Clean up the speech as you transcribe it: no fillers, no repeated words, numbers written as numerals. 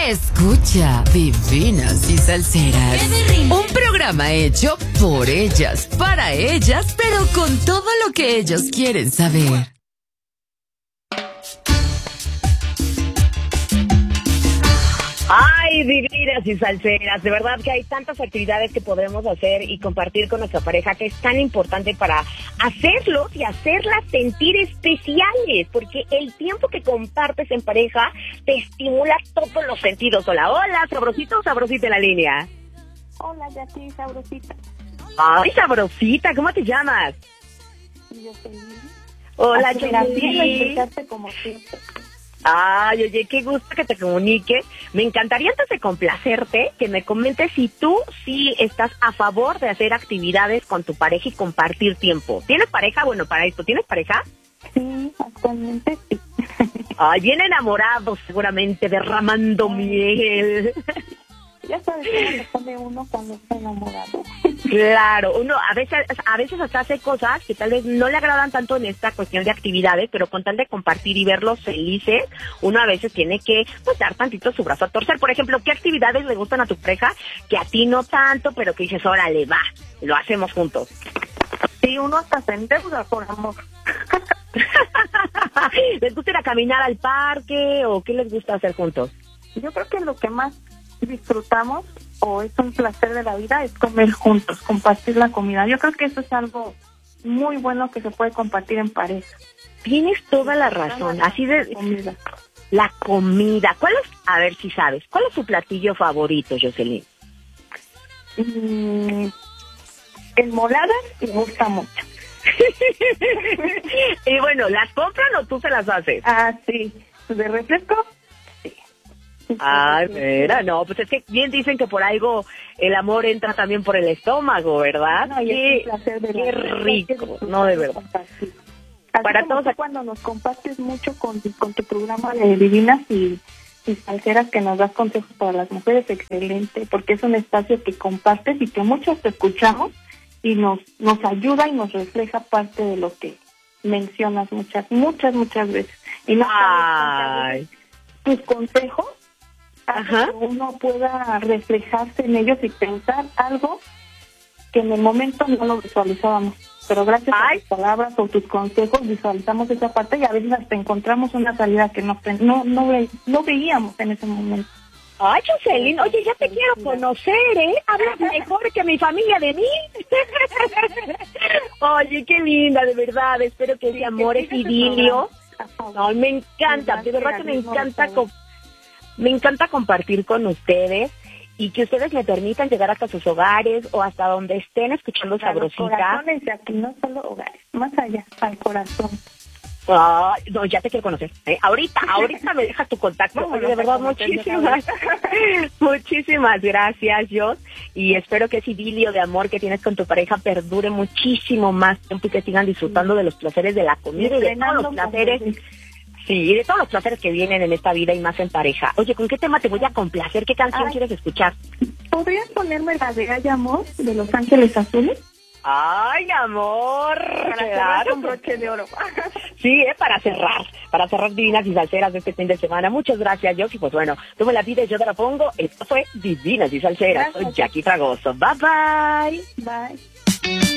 Escucha Divinas y Salseras. Un programa hecho por ellas, para ellas, pero con todo lo que ellos quieren saber. Ay, divinas y salseras, de verdad que hay tantas actividades que podemos hacer y compartir con nuestra pareja que es tan importante para hacerlos y hacerlas sentir especiales, porque el tiempo que compartes en pareja te estimula todos los sentidos. Hola, hola, sabrosito o sabrosita en la línea. Hola, Jackie, sabrosita. Ay, sabrosita, ¿cómo te llamas? Yo soy Lili. Hola, Lili. Jocelyn. Como siempre. Ay, oye, qué gusto que te comuniques. Me encantaría, antes de complacerte, que me comentes si tú sí estás a favor de hacer actividades con tu pareja y compartir tiempo. ¿Tienes pareja? Bueno, para esto, ¿tienes pareja? Sí, actualmente sí. Ay, bien enamorado seguramente, derramando miel. Ya sabes cómo se pone uno cuando está enamorado. Claro, uno a veces hasta hace cosas que tal vez no le agradan tanto en esta cuestión de actividades, pero con tal de compartir y verlos felices, uno a veces tiene que pues dar tantito su brazo a torcer. Por ejemplo, ¿qué actividades le gustan a tu pareja que a ti no tanto, pero que dices, órale, va, lo hacemos juntos? Sí, uno hasta se endeuda por amor. ¿Les gusta ir a caminar al parque o qué les gusta hacer juntos? Yo creo que lo que más disfrutamos o es un placer de la vida es comer juntos, compartir la comida. Yo creo que eso es algo muy bueno que se puede compartir en pareja. Tienes toda la razón, así de comida. La comida. ¿Cuál es? A ver si sabes. ¿Cuál es su platillo favorito, Jocelyn? Enmoladas me gusta mucho. Y bueno, ¿las compran o tú se las haces? Ah, sí. ¿De refresco? Ay, mira, no, pues es que bien dicen que por algo el amor entra también por el estómago, ¿verdad? No, qué rico, no, de verdad. Para todos, cuando nos compartes mucho con tu programa de Divinas y Salseras, que nos das consejos para las mujeres, excelente, porque es un espacio que compartes y que muchos te escuchamos y nos ayuda y nos refleja parte de lo que mencionas muchas veces. Y no sabes tus consejos, que uno pueda reflejarse en ellos y pensar algo que en el momento no lo visualizábamos. Pero gracias a tus palabras o tus consejos visualizamos esa parte y a veces hasta encontramos una salida que no veíamos en ese momento. Ay, Jocelyn, oye, ya te quiero conocer, ¿eh? Hablas mejor que mi familia de mí. Oye, qué linda, de verdad. Espero que ese amor, ese idilio. No, me encanta, de verdad que me encanta compartir con ustedes y que ustedes me permitan llegar hasta sus hogares o hasta donde estén escuchando Sabrosita. Corazones de aquí, no solo hogares, más allá, al corazón. No, ya te quiero conocer. Ahorita me dejas tu contacto. Oye, de verdad, muchísimas gracias, Jos. Y espero que ese idilio de amor que tienes con tu pareja perdure muchísimo más tiempo y que sigan disfrutando de los placeres de la comida y de todos los placeres. Sí, de todos los placeres que vienen en esta vida y más en pareja. Oye, ¿con qué tema te voy a complacer? ¿Qué canción quieres escuchar? ¿Podrías ponerme la de Ay, Amor, de Los Ángeles Azules? ¡Ay, amor! Claro, un broche de oro. Sí, para cerrar Divinas y Salseras de este fin de semana. Muchas gracias, Jos. Y pues bueno, tú me la pides, yo te la pongo. Esto fue Divinas y Salseras. Soy Jackie Fragoso. Bye, bye. Bye.